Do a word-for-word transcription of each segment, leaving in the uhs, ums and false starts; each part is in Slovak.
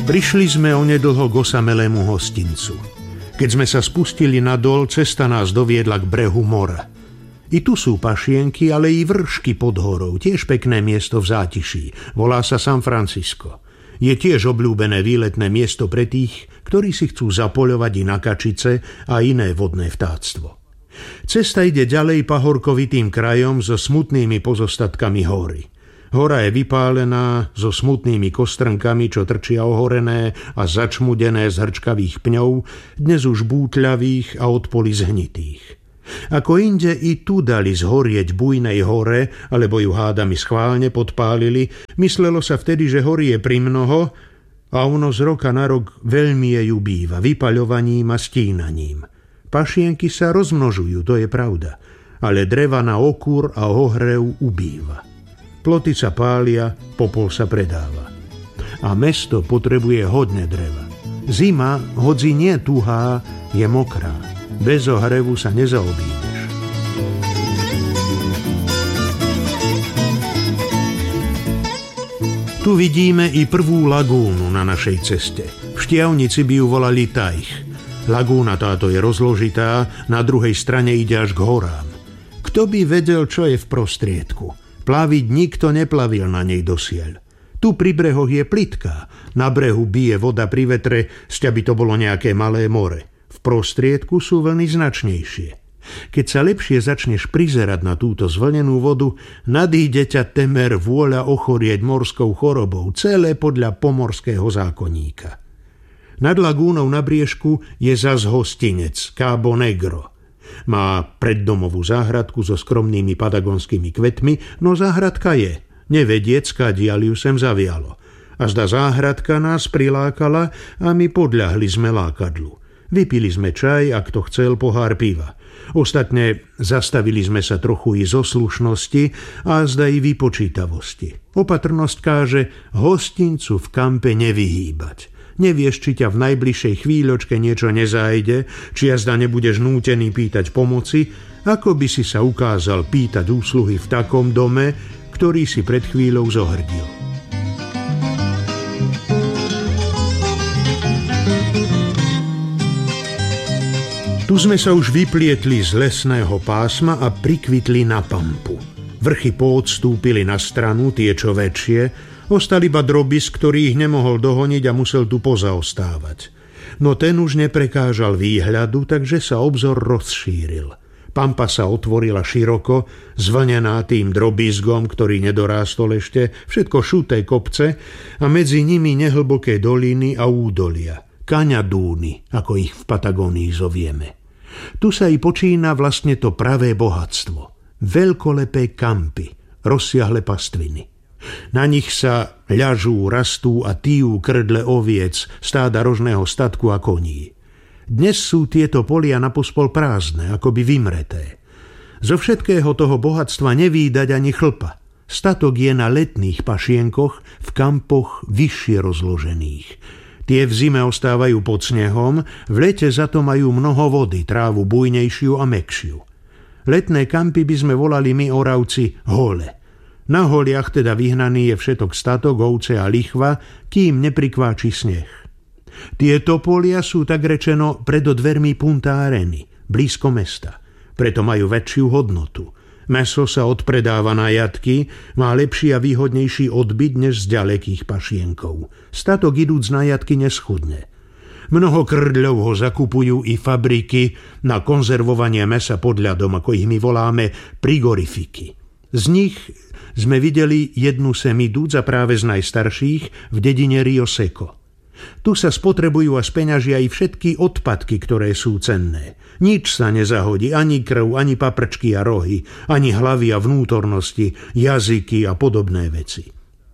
Prišli sme onedlho k osamelému hostincu. Keď sme sa spustili nadol, cesta nás doviedla k brehu mora. I tu sú pašienky, ale i vršky pod horou, tiež pekné miesto v zátiší. Volá sa San Francisco. Je tiež obľúbené výletné miesto pre tých, ktorí si chcú zapoľovať i na kačice a iné vodné vtáctvo. Cesta ide ďalej pahorkovitým krajom so smutnými pozostatkami hory. Hora je vypálená so smutnými kostrnkami, čo trčia ohorené a začmudené z hrčkavých pňov, dnes už bútľavých a od poli zhnitých. Ako inde i tu dali zhorieť bujnej hore, alebo ju hádami schválne podpálili, myslelo sa vtedy, že horí je primnoho, a ono z roka na rok veľmi jej ubýva, vypaľovaním a stínaním. Pašienky sa rozmnožujú, to je pravda, ale dreva na okúr a ohrev ubýva. Ploty sa pália, popol sa predáva. A mesto potrebuje hodne dreva. Zima, hoci nie tuhá, je mokrá. Bez ohrevu sa nezaobídeš. Tu vidíme i prvú lagúnu na našej ceste. V Štiavnici by ju volali Tajch. Lagúna táto je rozložitá, na druhej strane ide až k horám. Kto by vedel, čo je v prostriedku? Plaviť nikto neplavil na nej dosiaľ. Tu pri brehoch je plitká, na brehu bije voda pri vetre, sťa by to bolo nejaké malé more. V prostriedku sú vlny značnejšie. Keď sa lepšie začneš prizerať na túto zvlnenú vodu, nadíde ťa temer vôľa ochorieť morskou chorobou, celé podľa pomorského zákonníka. Nad lagúnou na briežku je zas hostinec Cabo Negro. Má preddomovú záhradku so skromnými patagonskými kvetmi, no záhradka je. Nevediec, kadiaľ ju sem zavialo. A zda záhradka nás prilákala a my podľahli sme lákadlu. Vypili sme čaj a kto chcel pohár piva. Ostatne zastavili sme sa trochu i zo slušnosti a zda i vypočítavosti. Opatrnosť káže hostincu v kampe nevyhýbať. Nevieš, či ťa v najbližšej chvíľočke niečo nezájde, či jazda nebudeš nútený pýtať pomoci, ako by si sa ukázal pýtať úsluhy v takom dome, ktorý si pred chvíľou zohrdil. Tu sme sa už vyplietli z lesného pásma a prikvitli na pampu. Vrchy poodstúpili na stranu, tie čo väčšie, ostal iba drobis, ktorý ich nemohol dohoniť a musel tu pozaostávať. No ten už neprekážal výhľadu, takže sa obzor rozšíril. Pampa sa otvorila široko, zvlnená tým drobizgom, ktorý nedorástol ešte, všetko šuté kopce a medzi nimi nehlboké doliny a údolia. Kaňadúny, ako ich v Patagónii zovieme. Tu sa i počína vlastne to pravé bohatstvo. Veľkolepé kampy, rozsiahle pastviny. Na nich sa ľažú, rastú a tijú krdle oviec, stáda rožného statku a koní. Dnes sú tieto polia napospol prázdne, akoby vymreté. Zo všetkého toho bohatstva nevídať ani chlpa. Statok je na letných pašienkoch, v kampoch vyššie rozložených. Tie v zime ostávajú pod snehom, v lete za to majú mnoho vody, trávu bujnejšiu a mäkšiu. Letné kampy by sme volali my Oravci hole. Na holiach teda vyhnaný je všetok statok, ovce a lichva, kým neprikváči sneh. Tieto polia sú tak rečeno pred dvermi Punta Areny, blízko mesta. Preto majú väčšiu hodnotu. Mäso sa odpredáva na jatky, má lepší a výhodnejší odbyt než z ďalekých pašienkov. Statok idúc na jatky neschudne. Mnoho krdľov ho zakupujú i fabriky na konzervovanie mäsa pod ľadom, ako ich my voláme frigorifiky. Z nich sme videli jednu sem idúc a práve z najstarších v dedine Rio Seco. Tu sa spotrebujú a speňažia i všetky odpadky, ktoré sú cenné. Nič sa nezahodí, ani krv, ani paprčky a rohy, ani hlavy a vnútornosti, jazyky a podobné veci.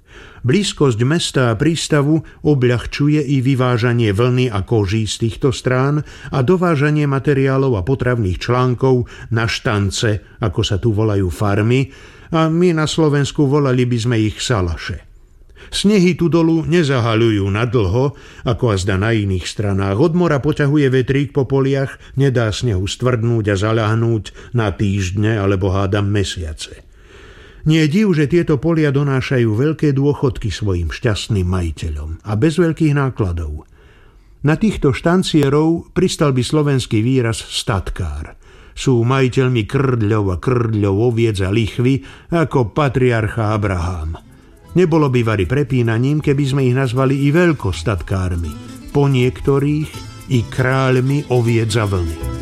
Blízkosť mesta a prístavu obľahčuje i vyvážanie vlny a koží z týchto strán a dovážanie materiálov a potravných článkov na štance, ako sa tu volajú farmy, a my na Slovensku volali by sme ich salaše. Snehy tu dolu nezahaľujú nadlho, ako azda na iných stranách. Od mora poťahuje vetrík po poliach, nedá snehu stvrdnúť a zaľahnúť na týždne alebo hádam mesiace. Nie je div, že tieto polia donášajú veľké dôchodky svojim šťastným majiteľom a bez veľkých nákladov. Na týchto štancierov pristal by slovenský výraz statkár. Sú majiteľmi krdľov a krdľov, oviec a lichvy ako patriarcha Abraham. Nebolo by vari prepínaním, keby sme ich nazvali i veľkostatkármi, po niektorých i kráľmi oviec a vlny.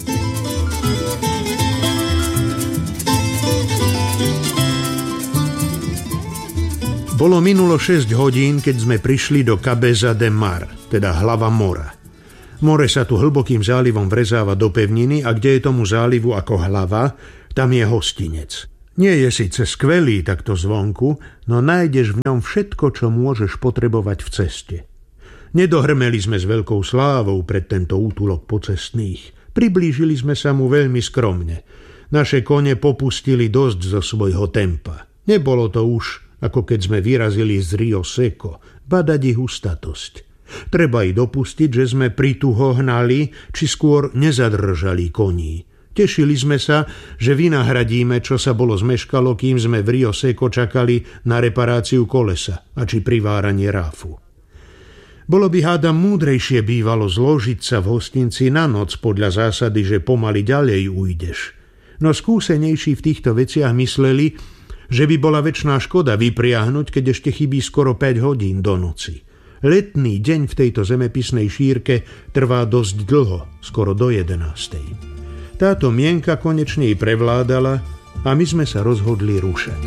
Bolo minulo šesť hodín, keď sme prišli do Cabeza de Mar, teda hlava mora. More sa tu hlbokým zálivom vrezáva do pevniny a kde je tomu zálivu ako hlava, tam je hostinec. Nie je síce skvelý takto zvonku, no nájdeš v ňom všetko, čo môžeš potrebovať v ceste. Nedohrmeli sme s veľkou slávou pred tento útulok pocestných. Priblížili sme sa mu veľmi skromne. Naše kone popustili dosť zo svojho tempa. Nebolo to už ako keď sme vyrazili z Rio Seco, badať ich hustatosť. Treba i dopustiť, že sme prituho hnali, či skôr nezadržali koní. Tešili sme sa, že vynahradíme, čo sa bolo zmeškalo, kým sme v Rio Seco čakali na reparáciu kolesa a či priváranie ráfu. Bolo by hádam múdrejšie bývalo zložiť sa v hostinci na noc podľa zásady, že pomaly ďalej ujdeš. No skúsenejší v týchto veciach mysleli, že by bola večná škoda vypriahnuť, keď ešte chybí skoro päť hodín do noci. Letný deň v tejto zemepisnej šírke trvá dosť dlho, skoro do jedenástej. Táto mienka konečne i prevládala a my sme sa rozhodli rušať.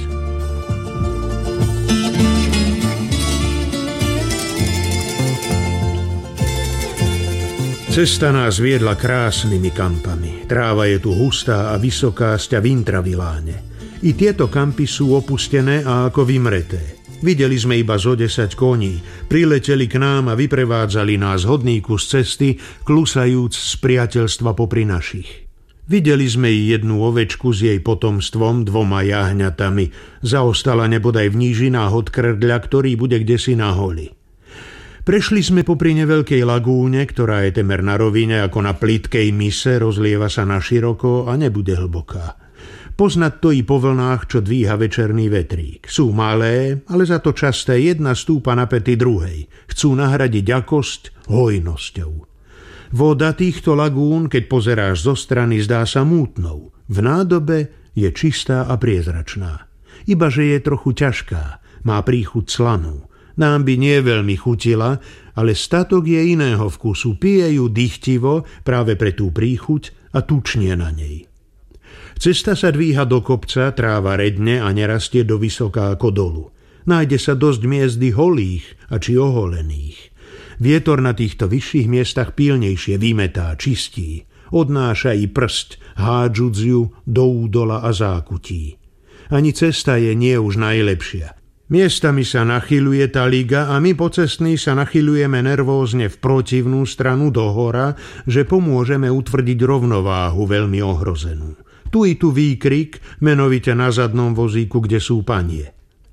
Cesta nás viedla krásnymi kampami. Tráva je tu hustá a vysoká sťa v intraviláne. I tieto kampy sú opustené a ako vymreté. Videli sme iba zo desať koní. Prileteli k nám a vyprevádzali nás hodný kus cesty, klusajúc z priateľstva popri našich. Videli sme i jednu ovečku s jej potomstvom, dvoma jahňatami. Zaostala nebodaj v nížinách od krdľa, ktorý bude kdesi na holi. Prešli sme popri neveľkej lagúne, ktorá je temer na rovine ako na plytkej mise, rozlieva sa na široko a nebude hlboká. Poznať to i po vlnách, čo dvíha večerný vetrík. Sú malé, ale za to časté, jedna stúpa na päty druhej. Chcú nahradiť akosť hojnosťou. Voda týchto lagún, keď pozeráš zo strany, zdá sa mútnou. V nádobe je čistá a priezračná. Ibaže je trochu ťažká, má príchuť slanú. Nám by nie veľmi chutila, ale statok je iného vkusu. Pije ju dychtivo práve pre tú príchuť a tučnie na nej. Cesta sa dvíha do kopca, tráva redne a nerastie do vysoká ako dolu. Nájde sa dosť miezdy holých a či oholených. Vietor na týchto vyšších miestach pilnejšie vymetá, čistí. Odnáša i prst, hádžuc ju do údola a zákutí. Ani cesta je nie už najlepšia. Miestami sa nachyľuje tá liga a my pocestní sa nachyľujeme nervózne v protivnú stranu do hora, že pomôžeme utvrdiť rovnováhu veľmi ohrozenú. Tu i tu výkrik, menovite na zadnom vozíku, kde sú panie.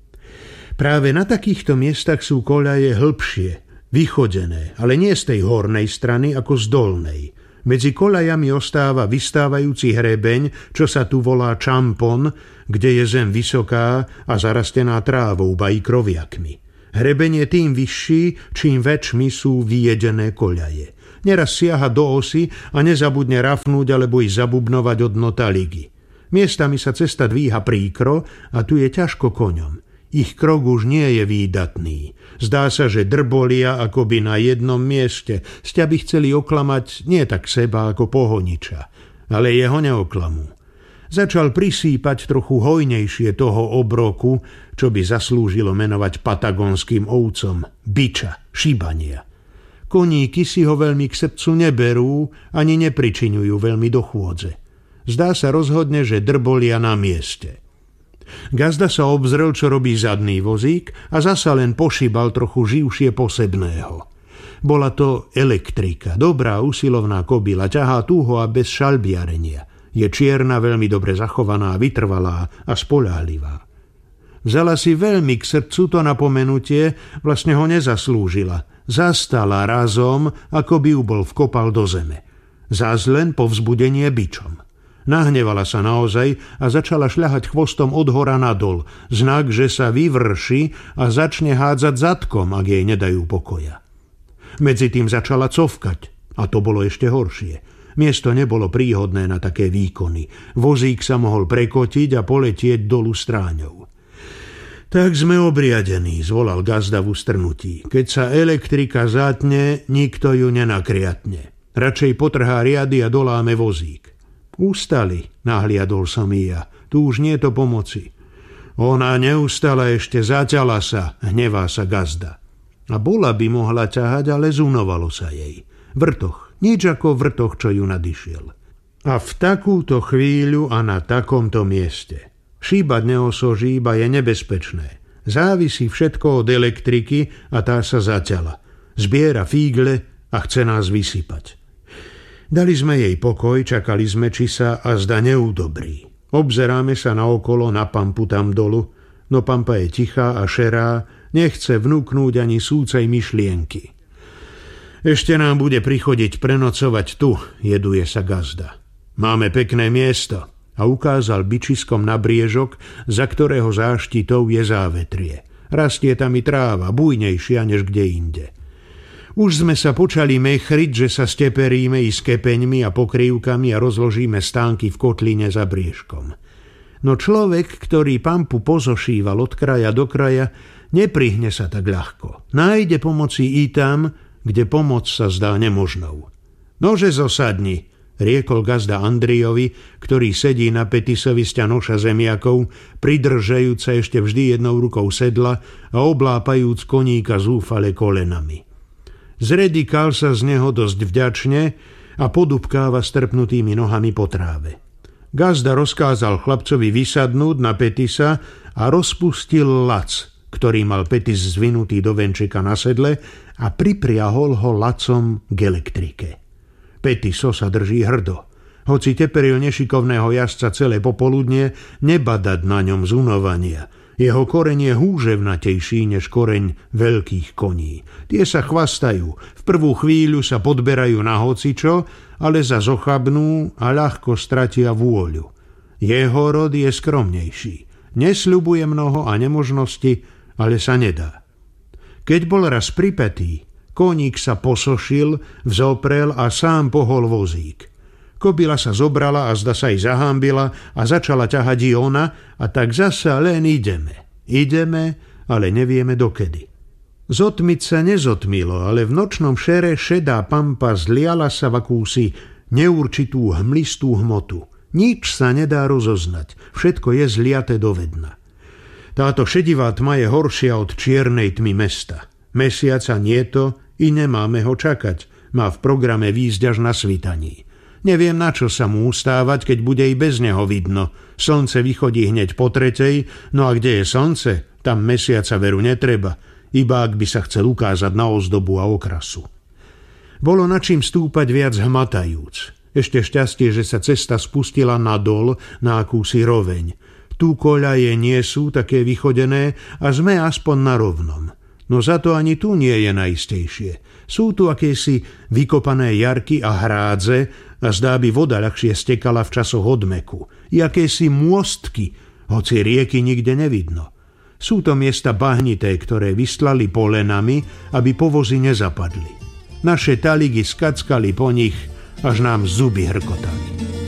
Práve na takýchto miestach sú koľaje hĺbšie, vychodené, ale nie z tej hornej strany ako z dolnej. Medzi koľajami ostáva vystávajúci hrebeň, čo sa tu volá čampon, kde je zem vysoká a zarastená trávou, ba i kroviakmi. Hrebeň je tým vyšší, čím väčšmi sú vyjedené koľaje. Neraz siaha do osy a nezabudne rafnúť alebo i zabubnovať od dno taligy. Miestami sa cesta dvíha príkro a tu je ťažko koňom. Ich krok už nie je výdatný. Zdá sa, že drbolia akoby na jednom mieste. Sťa by chceli oklamať nie tak seba ako pohoniča, ale jeho neoklamú. Začal prisýpať trochu hojnejšie toho obroku, čo by zaslúžilo menovať patagónskym ovcom, biča, šibania. Koníky si ho veľmi k srdcu neberú, ani nepričiňujú veľmi do chôdze. Zdá sa rozhodne, že drbolia na mieste. Gazda sa obzrel, čo robí zadný vozík a zasa len pošibal trochu živšie posebného. Bola to elektrika, dobrá usilovná kobila, ťahá túho a bez šalbiarenia. Je čierna, veľmi dobre zachovaná, vytrvalá a spoľahlivá. Vzala si veľmi k srdcu to napomenutie, vlastne ho nezaslúžila. Zastala razom, ako by ju bol vkopal do zeme. Zas len povzbudenie bičom. Nahnevala sa naozaj a začala šľahať chvostom od hora nadol, znak, že sa vyvrši a začne hádzať zadkom, ak jej nedajú pokoja. Medzi tým začala cofkať, a to bolo ešte horšie. Miesto nebolo príhodné na také výkony. Vozík sa mohol prekotiť a poletieť dolu stráňou. Tak sme obriadení, zvolal gazda v ustrnutí. Keď sa elektrika zatne, nikto ju nenakriatne. Radšej potrhá riady a doláme vozík. Ustali, nahliadol som i ja. Tu už nie to pomoci. Ona neustala, ešte zaťala sa, hnevá sa gazda. A bola by mohla ťahať, ale zunovalo sa jej. Vrtoch, nič ako vrtoch, čo ju nadišiel. A v takúto chvíľu a na takomto mieste. Šíbať neosožíba je nebezpečné. Závisí všetko od elektriky a tá sa zaťala. Zbiera fígle a chce nás vysypať. Dali sme jej pokoj, čakali sme, či sa a zda neudobrí. Obzeráme sa naokolo na Pampu tam dolu, no Pampa je tichá a šerá, nechce vnúknúť ani súcej myšlienky. Ešte nám bude prichodiť prenocovať tu, jeduje sa gazda. Máme pekné miesto a ukázal bičiskom na briežok, za ktorého záštitou je závetrie. Rastie tam i tráva, bujnejšia než kde inde. Už sme sa počali mechriť, že sa steperíme i s kepeňmi a pokrývkami a rozložíme stánky v kotline za briežkom. No človek, ktorý Pampu pozošíval od kraja do kraja, neprihne sa tak ľahko. Nájde pomoci i tam, kde pomoc sa zdá nemožnou. Nože zosadni, riekol gazda Andriovi, ktorý sedí na petisovi sťanoša zemiakov, pridržajúca ešte vždy jednou rukou sedla a oblápajúc koníka zúfale kolenami. Zredikal sa z neho dosť vďačne a podupkáva strpnutými nohami po tráve. Gazda rozkázal chlapcovi vysadnúť na petisa a rozpustil lac, ktorý mal petis zvinutý do venčeka na sedle, a pripriahol ho lacom k elektrike. Petiso sa drží hrdo. Hoci teperil nešikovného jazdca celé popoludnie, nebadať na ňom zunovania. Jeho koreň je húževnatejší než koreň veľkých koní. Tie sa chvastajú, v prvú chvíľu sa podberajú na hocičo, ale za zochabnú a ľahko stratia vôľu. Jeho rod je skromnejší. Nesľubuje mnoho a nemožnosti, ale sa nedá. Keď bol raz pripätý, koník sa posošil, vzoprel a sám pohol vozík. Kobila sa zobrala a zda sa jej zahambila a začala ťahať i ona, a tak zasa len ideme. Ideme, ale nevieme dokedy. Zotmiť sa nezotmilo, ale v nočnom šere šedá Pampa zliala sa v akúsi neurčitú hmlistú hmotu. Nič sa nedá rozoznať, všetko je zliaté do vedna. Táto šedivá tma je horšia od čiernej tmy mesta. Mesiaca nie to i nemáme ho čakať, má v programe výjsť až na svitaní. Neviem, na čo sa mu ustávať, keď bude i bez neho vidno. Slnce vychodí hneď po tretej, no a kde je slnce, tam mesiaca veru netreba, iba ak by sa chcel ukázať na ozdobu a okrasu. Bolo na čím stúpať viac hmatajúc. Ešte šťastie, že sa cesta spustila nadol na akúsi roveň. Tu koľaje nie sú také vychodené a sme aspoň na rovnom. No za to ani tu nie je najistejšie. Sú tu akési vykopané jarky a hrádze a zdá by voda ľahšie stekala v časoch odmeku. I akési môstky, hoci rieky nikde nevidno. Sú to miesta bahnité, ktoré vyslali polenami, aby povozy nezapadli. Naše taligy skackali po nich, až nám zuby hrkotali.